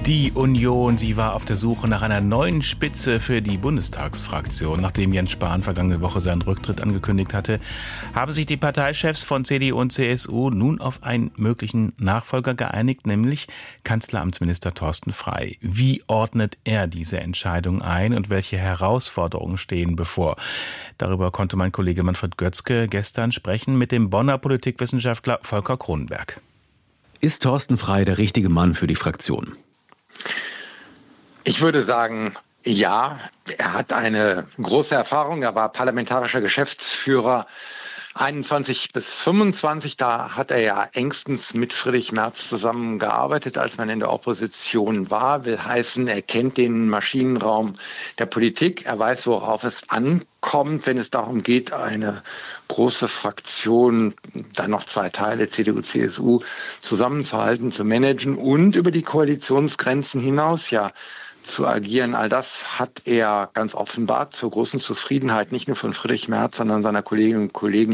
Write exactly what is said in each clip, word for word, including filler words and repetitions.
Die Union, sie war auf der Suche nach einer neuen Spitze für die Bundestagsfraktion. Nachdem Jens Spahn vergangene Woche seinen Rücktritt angekündigt hatte, haben sich die Parteichefs von C D U und C S U nun auf einen möglichen Nachfolger geeinigt, nämlich Kanzleramtsminister Thorsten Frey. Wie ordnet er diese Entscheidung ein und welche Herausforderungen stehen bevor? Darüber konnte mein Kollege Manfred Götzke gestern sprechen mit dem Bonner Politikwissenschaftler Volker Kronenberg. Ist Thorsten Frey der richtige Mann für die Fraktion? Ich würde sagen, ja, er hat eine große Erfahrung. Er war parlamentarischer Geschäftsführer einundzwanzig bis fünfundzwanzig. Da hat er ja engstens mit Friedrich Merz zusammengearbeitet, als man in der Opposition war. Will heißen, er kennt den Maschinenraum der Politik. Er weiß, worauf es ankommt, wenn es darum geht, eine große Fraktion, dann noch zwei Teile, C D U, C S U, zusammenzuhalten, zu managen und über die Koalitionsgrenzen hinaus ja zu agieren. All das hat er ganz offenbar zur großen Zufriedenheit nicht nur von Friedrich Merz, sondern seiner Kolleginnen und Kollegen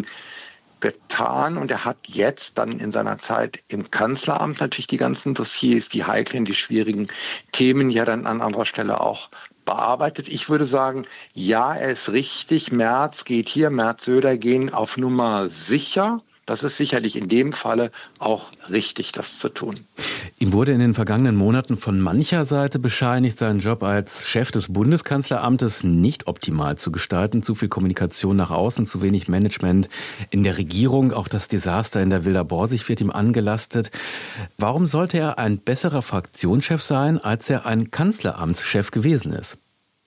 getan. Und er hat jetzt dann in seiner Zeit im Kanzleramt natürlich die ganzen Dossiers, die heiklen, die schwierigen Themen ja dann an anderer Stelle auch bearbeitet. Ich würde sagen, ja, er ist richtig. Merz geht hier, Merz, Söder gehen auf Nummer sicher. Das ist sicherlich in dem Falle auch richtig, das zu tun. Ihm wurde in den vergangenen Monaten von mancher Seite bescheinigt, seinen Job als Chef des Bundeskanzleramtes nicht optimal zu gestalten. Zu viel Kommunikation nach außen, zu wenig Management in der Regierung. Auch das Desaster in der Villa Borsig wird ihm angelastet. Warum sollte er ein besserer Fraktionschef sein, als er ein Kanzleramtschef gewesen ist?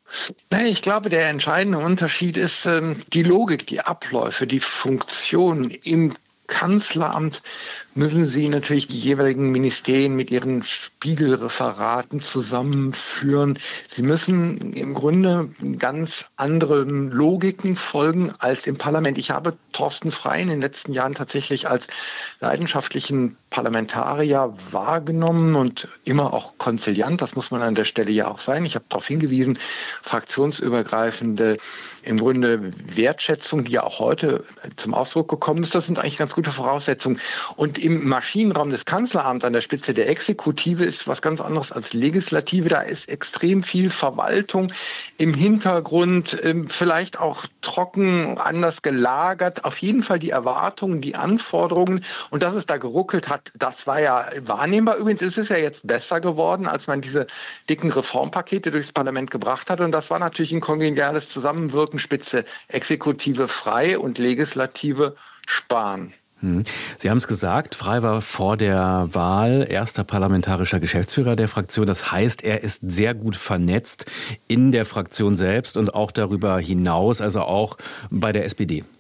Ich glaube, der entscheidende Unterschied ist ähm, die Logik, die Abläufe, die Funktionen im Kanzleramt. Müssen Sie natürlich die jeweiligen Ministerien mit ihren Spiegelreferaten zusammenführen. Sie müssen im Grunde ganz anderen Logiken folgen als im Parlament. Ich habe Thorsten Frey in den letzten Jahren tatsächlich als leidenschaftlichen Parlamentarier wahrgenommen und immer auch konziliant. Das muss man an der Stelle ja auch sein. Ich habe darauf hingewiesen, fraktionsübergreifende im Grunde Wertschätzung, die ja auch heute zum Ausdruck gekommen ist. Das sind eigentlich ganz gute Voraussetzungen. Und im Maschinenraum des Kanzleramts an der Spitze der Exekutive ist was ganz anderes als Legislative. Da ist extrem viel Verwaltung im Hintergrund, vielleicht auch trocken, anders gelagert. Auf jeden Fall die Erwartungen, die Anforderungen. Und dass es da geruckelt hat, das war ja wahrnehmbar. Übrigens ist es ja jetzt besser geworden, als man diese dicken Reformpakete durchs Parlament gebracht hat. Und das war natürlich ein kongeniales Zusammenwirken, Spitze Exekutive Frey und Legislative Spahn. Sie haben es gesagt, Frey war vor der Wahl erster parlamentarischer Geschäftsführer der Fraktion. Das heißt, er ist sehr gut vernetzt in der Fraktion selbst und auch darüber hinaus, also auch bei der S P D.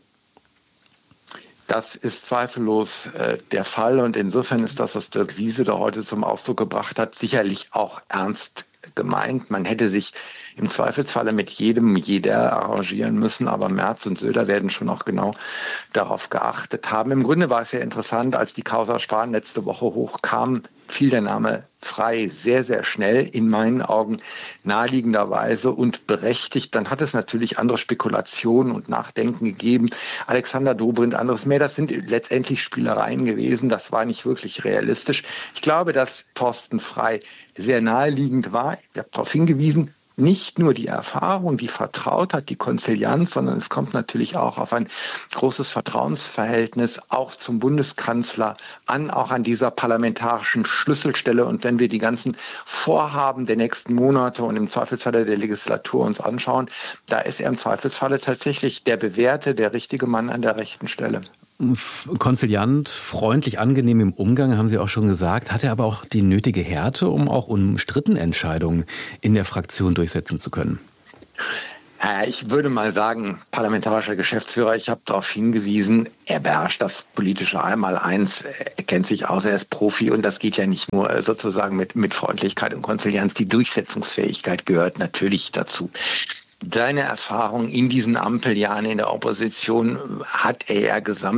Das ist zweifellos äh, der Fall und insofern ist das, was Dirk Wiese da heute zum Ausdruck gebracht hat, sicherlich auch ernst gemeint. Man hätte sich im Zweifelsfalle mit jedem, jeder arrangieren müssen, aber Merz und Söder werden schon auch genau darauf geachtet haben. Im Grunde war es ja interessant, als die Causa Spahn letzte Woche hochkam, fiel der Name Frey sehr, sehr schnell, in meinen Augen naheliegenderweise und berechtigt. Dann hat es natürlich andere Spekulationen und Nachdenken gegeben. Alexander Dobrindt, anderes mehr, das sind letztendlich Spielereien gewesen. Das war nicht wirklich realistisch. Ich glaube, dass Thorsten Frey sehr naheliegend war. Ich habe darauf hingewiesen, nicht nur die Erfahrung, die Vertrautheit, die Konzilianz, sondern es kommt natürlich auch auf ein großes Vertrauensverhältnis auch zum Bundeskanzler an, auch an dieser parlamentarischen Schlüsselstelle. Und wenn wir die ganzen Vorhaben der nächsten Monate und im Zweifelsfalle der Legislatur uns anschauen, da ist er im Zweifelsfalle tatsächlich der bewährte, der richtige Mann an der rechten Stelle. Konziliant, freundlich, angenehm im Umgang, haben Sie auch schon gesagt. Hat er aber auch die nötige Härte, um auch umstrittene Entscheidungen in der Fraktion durchsetzen zu können? Ja, ich würde mal sagen, parlamentarischer Geschäftsführer, ich habe darauf hingewiesen, er beherrscht das politische Einmaleins, er kennt sich aus, er ist Profi und das geht ja nicht nur sozusagen mit, mit Freundlichkeit und Konzilianz. Die Durchsetzungsfähigkeit gehört natürlich dazu. Seine Erfahrung in diesen Ampeljahren in der Opposition hat er ja gesammelt.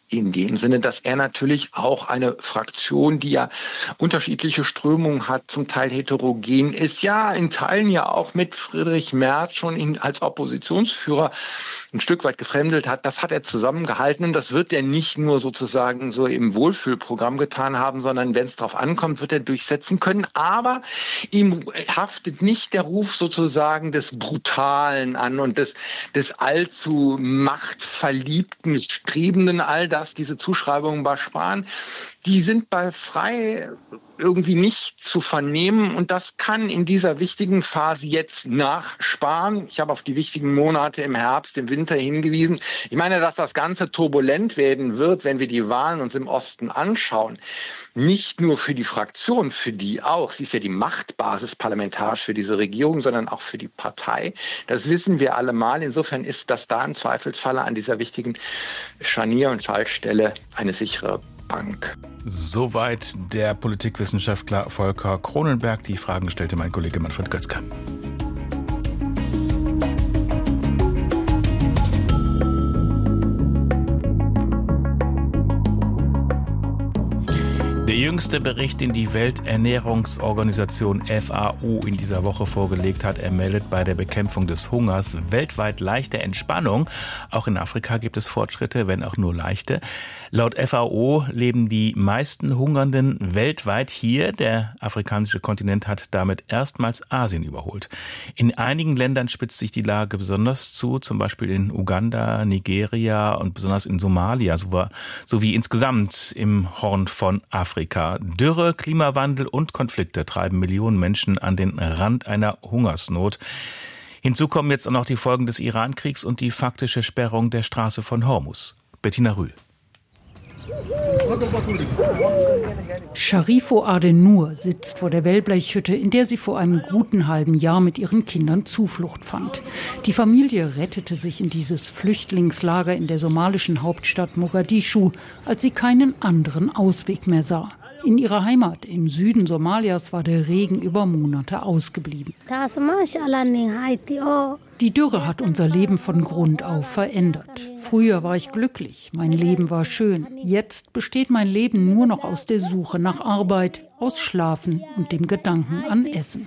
in dem Sinne, dass er natürlich auch eine Fraktion, die ja unterschiedliche Strömungen hat, zum Teil heterogen ist, ja in Teilen ja auch mit Friedrich Merz schon ihn als Oppositionsführer ein Stück weit gefremdelt hat, das hat er zusammengehalten und das wird er nicht nur sozusagen so im Wohlfühlprogramm getan haben, sondern wenn es darauf ankommt, wird er durchsetzen können. Aber ihm haftet nicht der Ruf sozusagen des Brutalen an und des, des allzu machtverliebten, Strebenden, all das, diese Zuschreibungen bei Spahn, die sind bei Frei irgendwie nicht zu vernehmen und das kann in dieser wichtigen Phase jetzt nach Spahn, ich habe auf die wichtigen Monate im Herbst, im Winter hingewiesen, ich meine, dass das Ganze turbulent werden wird, wenn wir die Wahlen uns im Osten anschauen, nicht nur für die Fraktion, für die auch, sie ist ja die Machtbasis parlamentarisch für diese Regierung, sondern auch für die Partei, das wissen wir alle mal, insofern ist das da im Zweifelsfalle an dieser wichtigen Scharnier- und Schaltstelle eine sichere Bank. Soweit der Politikwissenschaftler Volker Kronenberg. Die Fragen stellte mein Kollege Manfred Götzke. Der jüngste Bericht, den die Welternährungsorganisation F A O in dieser Woche vorgelegt hat, er meldet bei der Bekämpfung des Hungers weltweit leichte Entspannung. Auch in Afrika gibt es Fortschritte, wenn auch nur leichte. Laut F A O leben die meisten Hungernden weltweit hier. Der afrikanische Kontinent hat damit erstmals Asien überholt. In einigen Ländern spitzt sich die Lage besonders zu, zum Beispiel in Uganda, Nigeria und besonders in Somalia, sowie insgesamt im Horn von Afrika. Dürre, Klimawandel und Konflikte treiben Millionen Menschen an den Rand einer Hungersnot. Hinzu kommen jetzt auch noch die Folgen des Iran-Kriegs und die faktische Sperrung der Straße von Hormuz. Bettina Rühl. Sharifo Adenur sitzt vor der Wellblechhütte, in der sie vor einem guten halben Jahr mit ihren Kindern Zuflucht fand. Die Familie rettete sich in dieses Flüchtlingslager in der somalischen Hauptstadt Mogadischu, als sie keinen anderen Ausweg mehr sah. In ihrer Heimat im Süden Somalias war der Regen über Monate ausgeblieben. Die Dürre hat unser Leben von Grund auf verändert. Früher war ich glücklich, mein Leben war schön. Jetzt besteht mein Leben nur noch aus der Suche nach Arbeit, aus Schlafen und dem Gedanken an Essen.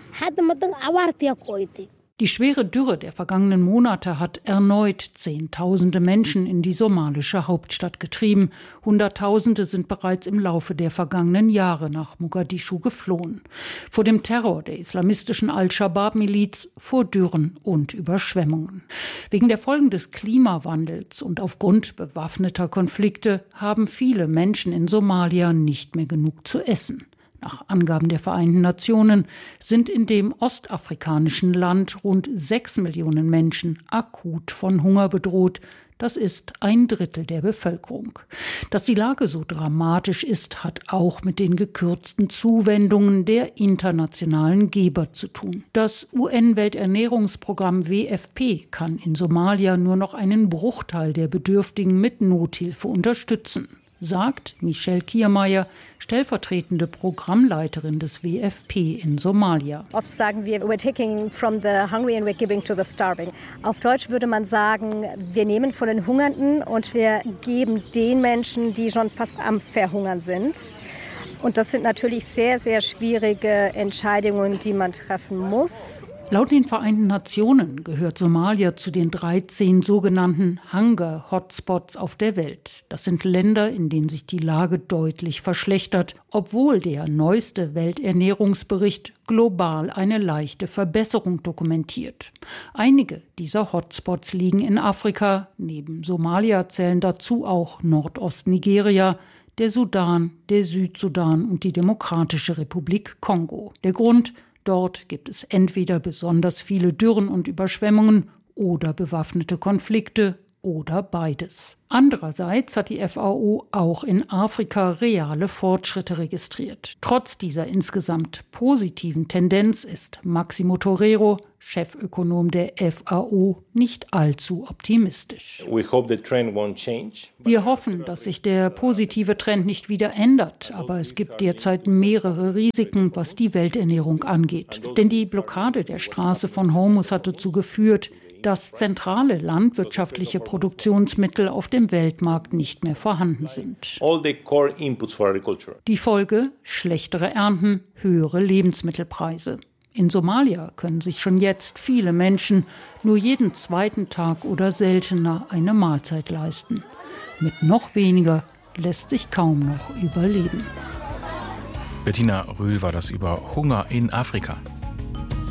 Die schwere Dürre der vergangenen Monate hat erneut Zehntausende Menschen in die somalische Hauptstadt getrieben. Hunderttausende sind bereits im Laufe der vergangenen Jahre nach Mogadischu geflohen. Vor dem Terror der islamistischen Al-Shabaab-Miliz, vor Dürren und Überschwemmungen. Wegen der Folgen des Klimawandels und aufgrund bewaffneter Konflikte haben viele Menschen in Somalia nicht mehr genug zu essen. Nach Angaben der Vereinten Nationen sind in dem ostafrikanischen Land rund sechs Millionen Menschen akut von Hunger bedroht. Das ist ein Drittel der Bevölkerung. Dass die Lage so dramatisch ist, hat auch mit den gekürzten Zuwendungen der internationalen Geber zu tun. Das U N-Welternährungsprogramm W F P kann in Somalia nur noch einen Bruchteil der Bedürftigen mit Nothilfe unterstützen, sagt Michelle Kiermeier, stellvertretende Programmleiterin des W F P in Somalia. Oft sagen wir, we're taking from the hungry and we're giving to the starving. Auf Deutsch würde man sagen, wir nehmen von den Hungernden und wir geben den Menschen, die schon fast am Verhungern sind. Und das sind natürlich sehr, sehr schwierige Entscheidungen, die man treffen muss. Laut den Vereinten Nationen gehört Somalia zu den dreizehn sogenannten Hunger-Hotspots auf der Welt. Das sind Länder, in denen sich die Lage deutlich verschlechtert, obwohl der neueste Welternährungsbericht global eine leichte Verbesserung dokumentiert. Einige dieser Hotspots liegen in Afrika. Neben Somalia zählen dazu auch Nordost-Nigeria, der Sudan, der Südsudan und die Demokratische Republik Kongo. Der Grund: dort gibt es entweder besonders viele Dürren und Überschwemmungen oder bewaffnete Konflikte oder beides. Andererseits hat die F A O auch in Afrika reale Fortschritte registriert. Trotz dieser insgesamt positiven Tendenz ist Maximo Torero, Chefökonom der F A O, nicht allzu optimistisch. Wir hoffen, dass sich der positive Trend nicht wieder ändert, aber es gibt derzeit mehrere Risiken, was die Welternährung angeht. Denn die Blockade der Straße von Hormuz hat dazu geführt, dass zentrale landwirtschaftliche Produktionsmittel auf dem Weltmarkt nicht mehr vorhanden sind. Die Folge: schlechtere Ernten, höhere Lebensmittelpreise. In Somalia können sich schon jetzt viele Menschen nur jeden zweiten Tag oder seltener eine Mahlzeit leisten. Mit noch weniger lässt sich kaum noch überleben. Bettina Rühl war das über Hunger in Afrika.